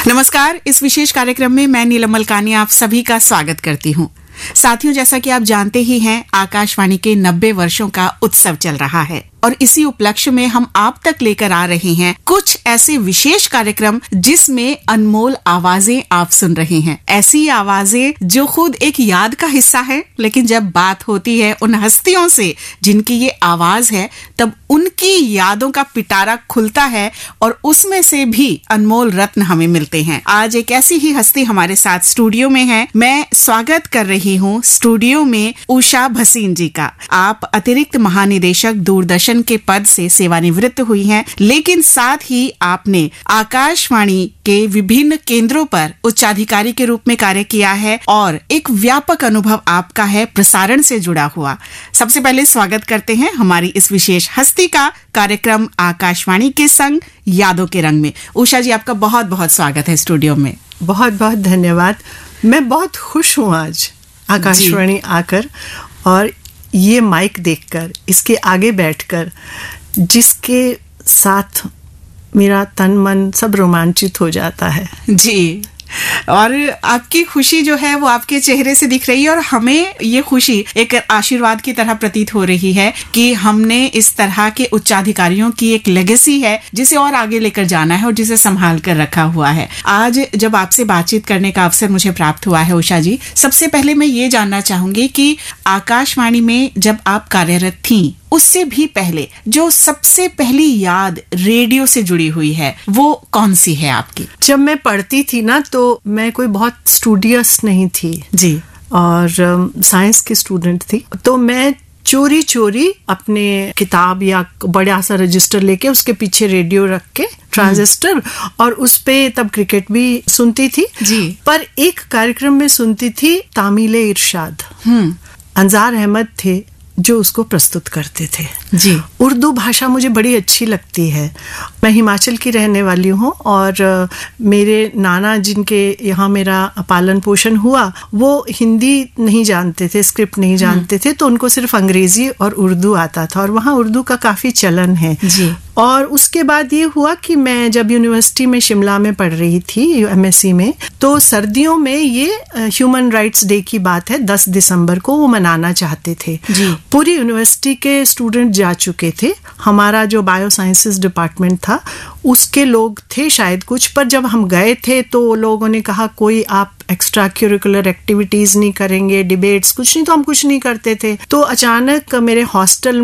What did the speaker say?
नमस्कार। इस विशेष कार्यक्रम में मैं नीलम मलकानी आप सभी का स्वागत करती हूँ। साथियों, जैसा कि आप जानते ही हैं, आकाशवाणी के 90 वर्षों का उत्सव चल रहा है और इसी उपलक्ष्य में हम आप तक लेकर आ रहे हैं कुछ ऐसे विशेष कार्यक्रम जिसमें अनमोल आवाजें आप सुन रहे हैं। ऐसी आवाजें जो खुद एक याद का हिस्सा है, लेकिन जब बात होती है उन हस्तियों से जिनकी ये आवाज है, तब उनकी यादों का पिटारा खुलता है और उसमें से भी अनमोल रत्न हमें मिलते हैं। आज एक ऐसी ही हस्ती हमारे साथ स्टूडियो में है। मैं स्वागत कर रही हूँ स्टूडियो में उषा भसीन जी का। आप अतिरिक्त महानिदेशक दूरदर्शन के पद से सेवानिवृत्त हुई हैं, लेकिन साथ ही आपने आकाशवाणी के विभिन्न केंद्रों पर उच्चाधिकारी के रूप में कार्य किया है और एक व्यापक अनुभव आपका है प्रसारण से जुड़ा हुआ। सबसे पहले स्वागत करते हैं हमारी इस विशेष हस्ती का कार्यक्रम आकाशवाणी के संग यादों के रंग में। उषा जी, आपका बहुत बहुत स्वागत है स्टूडियो में। बहुत बहुत धन्यवाद। मैं बहुत खुश हूँ आज आकाशवाणी आकर और ये माइक देखकर, इसके आगे बैठकर, जिसके साथ मेरा तन मन सब रोमांचित हो जाता है। जी, और आपकी खुशी जो है वो आपके चेहरे से दिख रही है और हमें ये खुशी एक आशीर्वाद की तरह प्रतीत हो रही है कि हमने इस तरह के उच्चाधिकारियों की एक लेगेसी है जिसे और आगे लेकर जाना है और जिसे संभाल कर रखा हुआ है। आज जब आपसे बातचीत करने का अवसर मुझे प्राप्त हुआ है उषा जी, सबसे पहले मैं ये जानना चाहूंगी कि आकाशवाणी में जब आप कार्यरत थीं, उससे भी पहले जो सबसे पहली याद रेडियो से जुड़ी हुई है वो कौन सी है आपकी? जब मैं पढ़ती थी ना, तो मैं कोई बहुत स्टूडियस नहीं थी जी, और साइंस की स्टूडेंट थी। तो मैं चोरी चोरी अपने किताब या बड़ा सा रजिस्टर लेके उसके पीछे रेडियो रख के ट्रांजिस्टर, और उस पे तब क्रिकेट भी सुनती थी जी। पर एक कार्यक्रम में सुनती थी तामीले इरशाद। अंजार अहमद थे जो उसको प्रस्तुत करते थे जी। उर्दू भाषा मुझे बड़ी अच्छी लगती है। मैं हिमाचल की रहने वाली हूँ और मेरे नाना जिनके यहाँ मेरा पालन पोषण हुआ, वो हिंदी नहीं जानते थे, स्क्रिप्ट नहीं जानते थे, तो उनको सिर्फ अंग्रेजी और उर्दू आता था और वहाँ उर्दू का काफ़ी चलन है जी। और उसके बाद ये हुआ कि मैं जब यूनिवर्सिटी में शिमला में पढ़ रही थी एमएससी में, तो सर्दियों में ये ह्यूमन राइट्स डे की बात है, 10 दिसंबर को वो मनाना चाहते थे जी। पूरी यूनिवर्सिटी के स्टूडेंट जा चुके थे। हमारा जो बायो साइंसेस डिपार्टमेंट था उसके लोग थे शायद कुछ, पर जब हम गए थे तो लोगों ने कहा कोई आप एक्स्ट्रा करिकुलर एक्टिविटीज नहीं करेंगे, डिबेट्स कुछ नहीं, तो हम कुछ नहीं करते थे। तो अचानक मेरे हॉस्टल